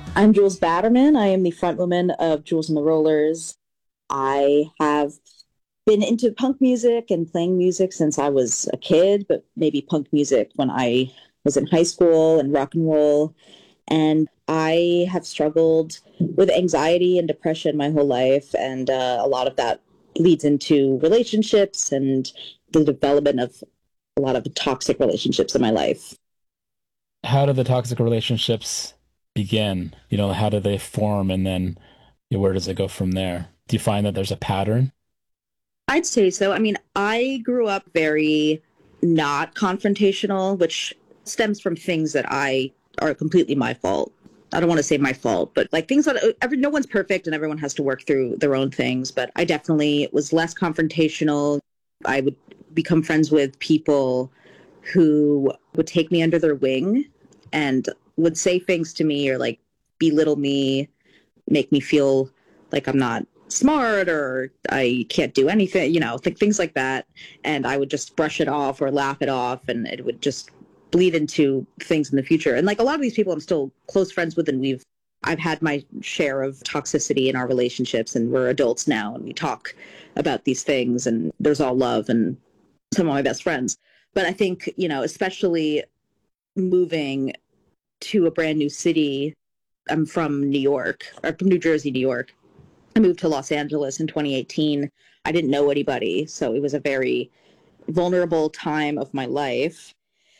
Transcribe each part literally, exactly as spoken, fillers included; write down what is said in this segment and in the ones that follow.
I'm Jules Batterman. I am the frontwoman of Jules and the Rollers. I have been into punk music and playing music since I was a kid, but maybe punk music when I was in high school and rock and roll. And I have struggled with anxiety and depression my whole life. And uh, a lot of that leads into relationships and the development of a lot of toxic relationships in my life. How do the toxic relationships begin? You know, how do they form and then you know, where does it go from there? Do you find that there's a pattern? I'd say so. I mean, I grew up very not confrontational, which stems from things that I are completely my fault. I don't want to say my fault, but like things that every no one's perfect and everyone has to work through their own things. But I definitely was less confrontational. I would become friends with people who would take me under their wing and would say things to me or like belittle me, make me feel like I'm not smart or I can't do anything, you know, th- things like that. And I would just brush it off or laugh it off, and it would just bleed into things in the future. And like a lot of these people I'm still close friends with, and we've I've had my share of toxicity in our relationships, and we're adults now and we talk about these things, and there's all love and some of my best friends. But I think, you know, especially moving to a brand new city. I'm from New York, or from New Jersey, New York. I moved to Los Angeles in twenty eighteen. I didn't know anybody, so it was a very vulnerable time of my life.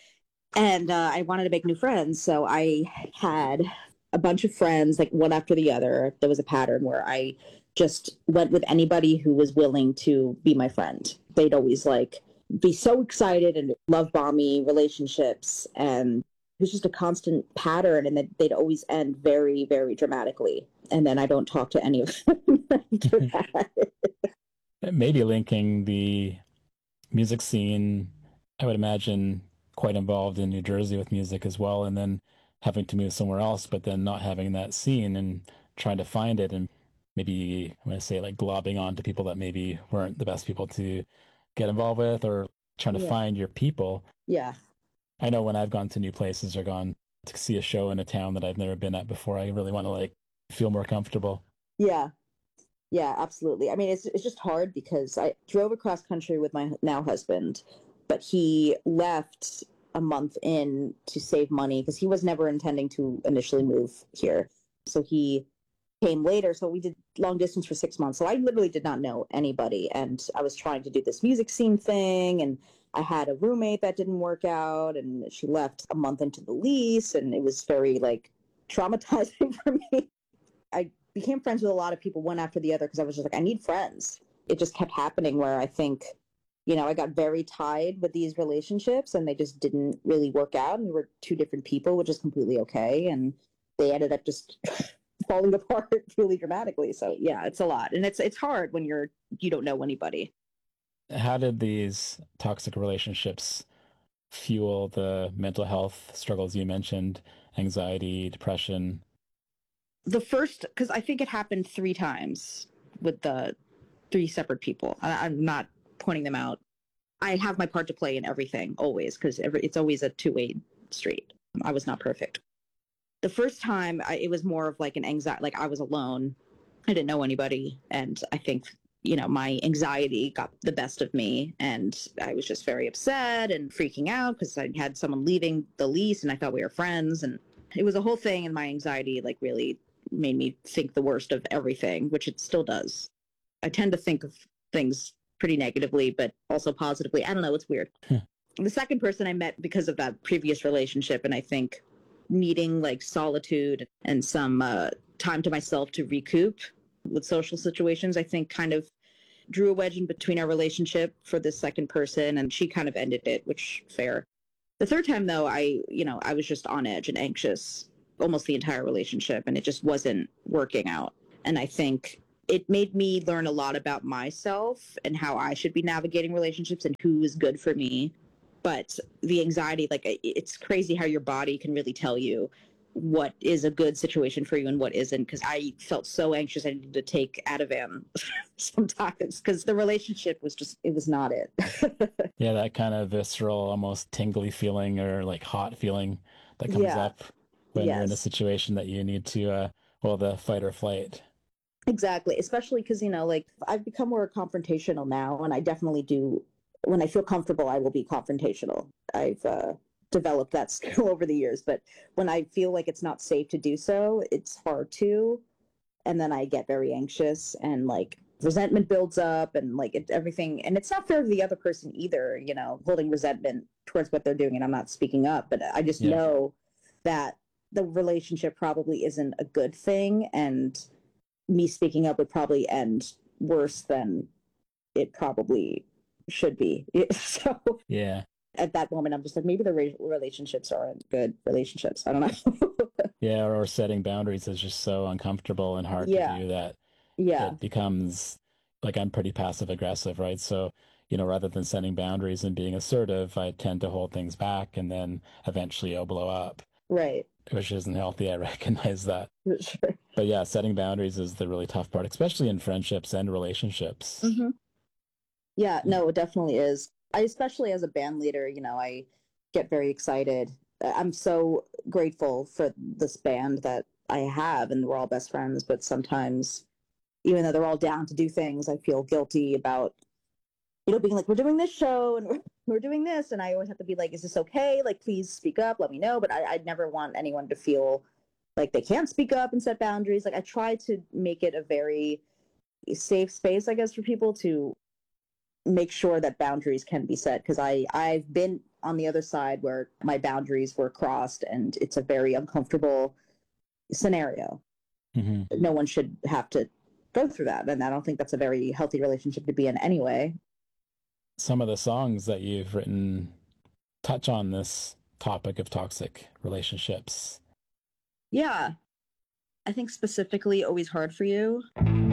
And uh, I wanted to make new friends, so I had a bunch of friends, like one after the other. There was a pattern where I just went with anybody who was willing to be my friend. They'd always like be so excited and love bomb me relationships, and it was just a constant pattern, and then they'd always end very, very dramatically. And then I don't talk to any of them after that. Maybe linking the music scene, I would imagine quite involved in New Jersey with music as well, and then having to move somewhere else, but then not having that scene and trying to find it and maybe I'm gonna say like globbing on to people that maybe weren't the best people to get involved with or trying to Yeah. find your people. Yeah. I know when I've gone to new places or gone to see a show in a town that I've never been at before, I really want to like feel more comfortable. Yeah. Yeah, absolutely. I mean, it's it's just hard because I drove across country with my now husband, but he left a month in to save money because he was never intending to initially move here. So he came later. So we did long distance for six months. So I literally did not know anybody, and I was trying to do this music scene thing, and I had a roommate that didn't work out, and she left a month into the lease, and it was very like traumatizing for me. I became friends with a lot of people one after the other because I was just like, I need friends. It just kept happening where I think, you know, I got very tied with these relationships and they just didn't really work out. And we were two different people, which is completely okay. And they ended up just falling apart really dramatically. So yeah, it's a lot. And it's it's hard when you're you don't know anybody. How did these toxic relationships fuel the mental health struggles you mentioned, anxiety, depression? The first, because I think it happened three times with the three separate people. I, I'm not pointing them out. I have my part to play in everything always because it's always a two way street. I was not perfect. The first time, I, it was more of like an anxiety, like I was alone. I didn't know anybody. And I think, you know, my anxiety got the best of me. And I was just very upset and freaking out because I had someone leaving the lease and I thought we were friends. And it was a whole thing. And my anxiety, like, really made me think the worst of everything, which it still does. I tend to think of things pretty negatively, but also positively. I don't know. It's weird. The second person I met because of that previous relationship, and I think needing like solitude and some uh, time to myself to recoup with social situations, I think kind of drew a wedge in between our relationship for this second person, and she kind of ended it, which fair. The third time though, I, you know, I was just on edge and anxious almost the entire relationship, and it just wasn't working out. And I think it made me learn a lot about myself and how I should be navigating relationships and who is good for me. But the anxiety, like it's crazy how your body can really tell you what is a good situation for you and what isn't. Because I felt so anxious, I needed to take Ativan sometimes because the relationship was just, it was not it. Yeah, that kind of visceral, almost tingly feeling or like hot feeling that comes Yeah. up. when you're in a Yes, situation that you need to, uh, well, the fight or flight. exactly. Especially because, you know, like I've become more confrontational now, and I definitely do. When I feel comfortable, I will be confrontational. I've uh, developed that skill over the years, but when I feel like it's not safe to do so, it's hard to. And then I get very anxious and like resentment builds up and like it, everything. And it's not fair to the other person either, you know, holding resentment towards what they're doing and I'm not speaking up. But I just Yeah. know that the relationship probably isn't a good thing. And me speaking up would probably end worse than it probably should be. So Yeah. at that moment, I'm just like, maybe the re- relationships aren't good relationships. I don't know. Yeah. Or setting boundaries is just so uncomfortable and hard to Yeah. do that Yeah. it becomes like I'm pretty passive aggressive, right? So, you know, rather than setting boundaries and being assertive, I tend to hold things back and then eventually it'll blow up, Right. which isn't healthy. I recognize that. Sure. But yeah, setting boundaries is the really tough part, especially in friendships and relationships. Hmm. Yeah, no, it definitely is. I, especially as a band leader, you know, I get very excited. I'm so grateful for this band that I have, and we're all best friends. But sometimes, even though they're all down to do things, I feel guilty about, you know, being like, we're doing this show and we're, we're doing this. And I always have to be like, is this okay? Like, please speak up, let me know. But I, I'd never want anyone to feel like they can't speak up and set boundaries. Like, I try to make it a very safe space, I guess, for people to make sure that boundaries can be set because I I've been on the other side where my boundaries were crossed and it's a very uncomfortable scenario. Hmm. No one should have to go through that, and I don't think that's a very healthy relationship to be in anyway. Some of the songs that you've written touch on this topic of toxic relationships. Yeah, I think specifically "Always Hard for You."